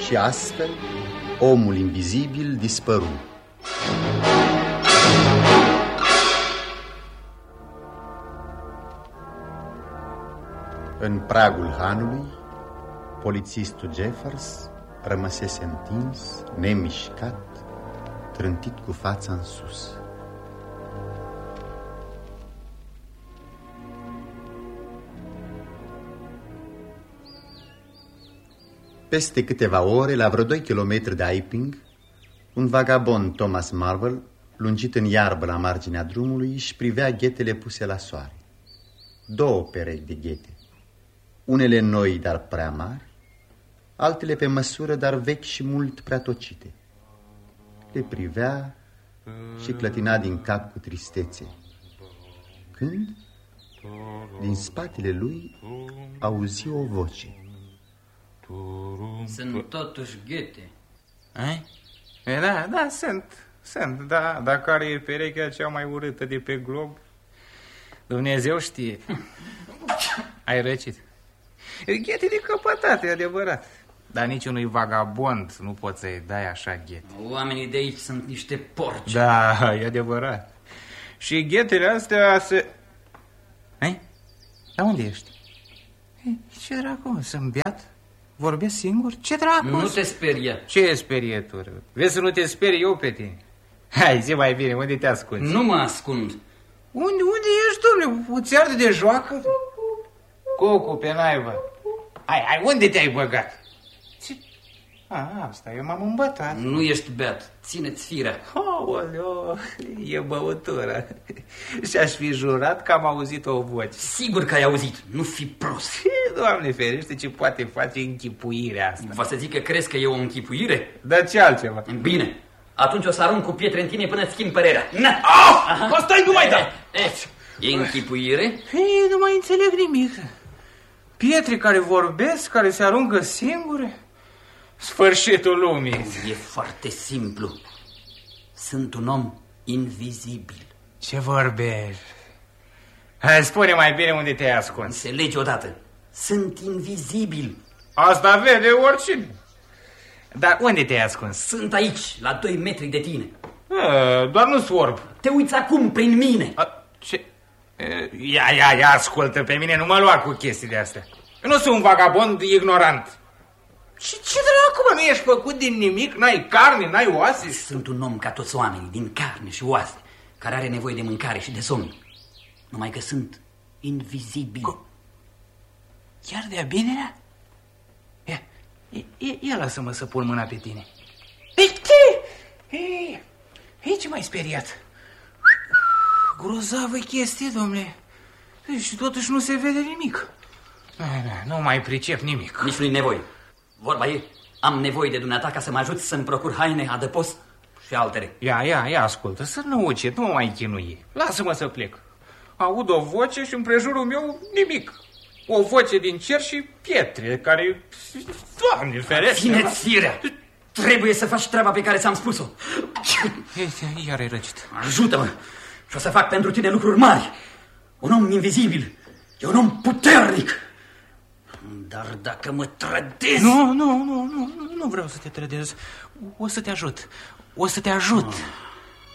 Și astfel, omul invizibil dispăru. În pragul hanului, polițistul Jeffers rămăsese întins, nemișcat, trântit cu fața în sus. Peste câteva ore, la vreo 2 kilometri de Epping, un vagabond, Thomas Marvel, lungit în iarbă la marginea drumului, își privea ghetele puse la soare. 2 perechi de ghete, unele noi, dar prea mari, altele pe măsură, dar vechi și mult prea tocite. Le privea și clătina din cap cu tristețe. Când, din spatele lui, auzi o voce. Sunt totuși ghete. Da, sunt, da, dar care e perechea cea mai urâtă de pe glob? Dumnezeu știe. Ai răcit. Ghete de căpătate, e adevărat. Dar niciunui vagabond nu poți să-i dai așa ghete. Oamenii de aici sunt niște porci. Da, e adevărat. Și ghetele astea se... Dar unde ești? Ce dracu, sunt beat? Vorbesc singur? Ce dracu? Nu te speria. Ce sperietură? Vezi să nu te sperii eu pe tine? Hai, zi mai bine, unde te ascunzi? Nu mă ascund. Unde ești, domnule? Uți arde de joacă? Cucu, pe naiba. Hai, unde te-ai băgat? Asta, eu m-am îmbătat. Nu ești beat, ține-ți firea. Aoleo, e băutură. Și-aș fi jurat că am auzit o voce. Sigur că ai auzit, nu fi prost. Doamne ferește, ce poate face închipuirea asta. Va să zic că crezi că e o închipuire? Dar ce altceva? Bine, atunci o să arunc cu pietre în tine până îți schimb părerea. Stai, nu mai da! E închipuire? Nu mai înțeleg nimic. Pietre care vorbesc, care se aruncă singure. Sfârșitul lumii. E foarte simplu. Sunt un om invizibil. Ce vorbești? Hai, spune mai bine unde te-ai ascuns. Înțelegi odată. Sunt invizibil. Asta vede oricine. Dar unde te-ai ascuns? Sunt aici, la 2 metri de tine. Doar nu-s orb. Te uiți acum prin mine. Ce? Ia, ascultă, pe mine nu mă lua cu chestiile astea. Eu nu sunt un vagabond ignorant. Ce dracu, mă, nu ești făcut din nimic? N-ai carne, n-ai oase? Sunt un om ca toți oamenii, din carne și oase, care are nevoie de mâncare și de somn. Numai că sunt invizibil. Chiar de-a binelea? Ia lasă-mă să pun mâna pe tine. Ce m-ai speriat? Grozavă chestie, domnule. Și totuși nu se vede nimic. Nu mai pricep nimic. Nici nu-i nevoie. Vorba e, am nevoie de dumneata ca să mă ajuți să-mi procur haine, adăpost și altele. Ia, ascultă, să nu ucid, nu mă mai chinui. Lasă-mă să plec. Aud o voce și în prejurul meu nimic. O voce din cer și pietre care... Doamne ferește! Ține-ți firea! Trebuie să faci treaba pe care ți-am spus-o. Iar ai răcit. Ajută-mă și o să fac pentru tine lucruri mari. Un om invizibil e un om puternic. Dar dacă mă trădezi... Nu vreau să te trădez. O să te ajut.